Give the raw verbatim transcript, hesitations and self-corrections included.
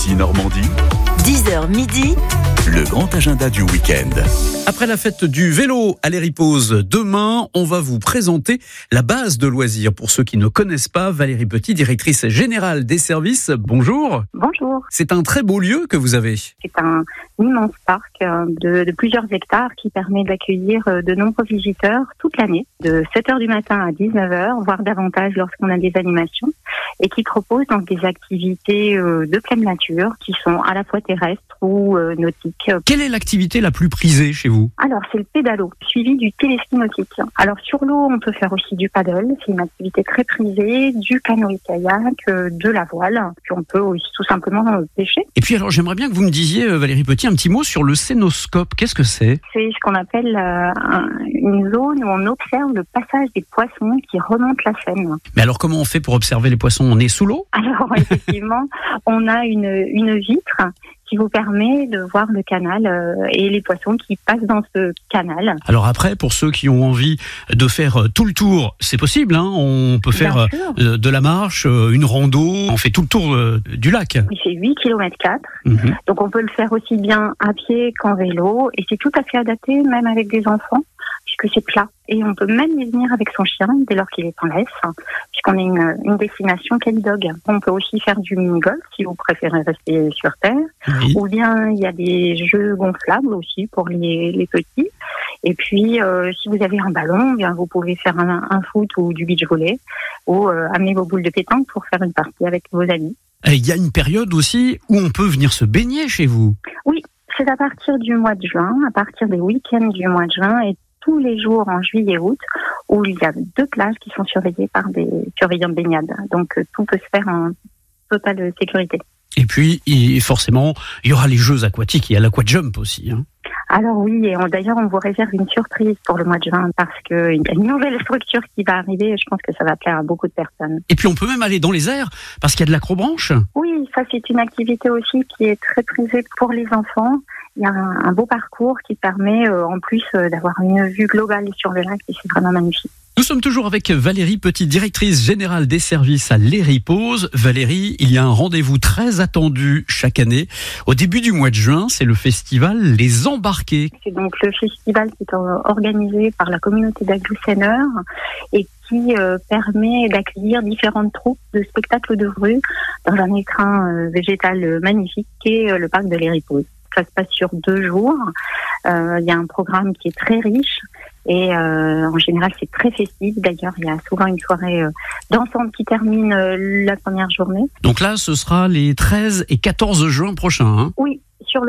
Ici Normandie, dix heures midi, le grand agenda du week-end. Après la fête du vélo à l'Héripose, demain, on va vous présenter la base de loisirs. Pour ceux qui ne connaissent pas, Valérie Petit, directrice générale des services, bonjour. Bonjour. C'est un très beau lieu que vous avez. C'est un immense parc de, de plusieurs hectares qui permet d'accueillir de nombreux visiteurs toute l'année, de sept heures du matin à dix-neuf heures, voire davantage lorsqu'on a des animations, et qui propose donc des activités de pleine nature qui sont à la fois terrestres ou nautiques. Quelle est l'activité la plus prisée chez vous ? Alors, c'est le pédalo, suivi du téléski nautique. Alors, sur l'eau, on peut faire aussi du paddle, c'est une activité très prisée, du canoë-kayak, de la voile, puis on peut aussi tout simplement pêcher. Et puis alors, j'aimerais bien que vous me disiez, Valérie Petit, un petit mot sur le cénoscope. Qu'est-ce que c'est ? C'est ce qu'on appelle euh, un, une zone où on observe le passage des poissons qui remontent la Seine. Mais alors, comment on fait pour observer les poissons ? On est sous l'eau ? Alors, effectivement, on a une, une vitre qui vous permet de voir le canal euh, et les poissons qui passent dans ce canal. Alors après, pour ceux qui ont envie de faire tout le tour, c'est possible, hein, on peut faire euh, de la marche, euh, une rando, on fait tout le tour euh, du lac. Il fait huit kilomètres quatre, mmh. Donc on peut le faire aussi bien à pied qu'en vélo, et c'est tout à fait adapté, même avec des enfants, puisque c'est plat. Et on peut même y venir avec son chien dès lors qu'il est en laisse, puisqu'on est une, une destination Kelly-Dog. On peut aussi faire du mini-golf si vous préférez rester sur terre. Oui. Ou bien il y a des jeux gonflables aussi pour les, les petits. Et puis euh, si vous avez un ballon, bien vous pouvez faire un, un foot ou du beach volley, ou euh, amener vos boules de pétanque pour faire une partie avec vos amis. Et il y a une période aussi où on peut venir se baigner chez vous. Oui, c'est à partir du mois de juin, à partir des week-ends du mois de juin et tous les jours en juillet et août, où il y a deux plages qui sont surveillées par des surveillants de baignade. Donc euh, tout peut se faire en totale sécurité. Et puis, il, forcément, il y aura les jeux aquatiques, il y a l'aquajump aussi. Hein. Alors oui, et on, d'ailleurs on vous réserve une surprise pour le mois de juin parce qu'il y a une nouvelle structure qui va arriver et je pense que ça va plaire à beaucoup de personnes. Et puis on peut même aller dans les airs parce qu'il y a de l'acrobranche. Oui, ça c'est une activité aussi qui est très prisée pour les enfants. Il y a un, un beau parcours qui permet euh, en plus euh, d'avoir une vue globale sur le lac et c'est vraiment magnifique. Nous sommes toujours avec Valérie Petit, directrice générale des services à l'Héripose. Valérie, il y a un rendez-vous très attendu chaque année. Au début du mois de juin, c'est le festival Les Embarqués. C'est donc le festival qui est organisé par la communauté d'Agglou-Seineur et qui euh, permet d'accueillir différentes troupes de spectacles de rue dans un écrin euh, végétal magnifique qu'est euh, le parc de l'Héripose. Ça se passe sur deux jours. Euh, il y a un programme qui est très riche et euh, en général c'est très festif. D'ailleurs, il y a souvent une soirée euh, dansante qui termine euh, la première journée. Donc là, ce sera les treize et quatorze juin prochains. Hein. Oui.